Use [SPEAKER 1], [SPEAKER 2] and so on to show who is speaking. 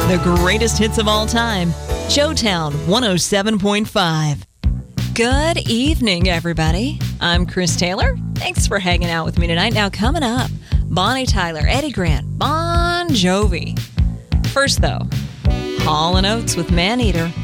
[SPEAKER 1] The greatest hits of all time. Showtown 107.5. Good evening, everybody. I'm Chris Taylor. Thanks for hanging out with me tonight. Now, coming up, Bonnie Tyler, Eddie Grant, Bon Jovi. First, though, Hall & Oates with Man Eater.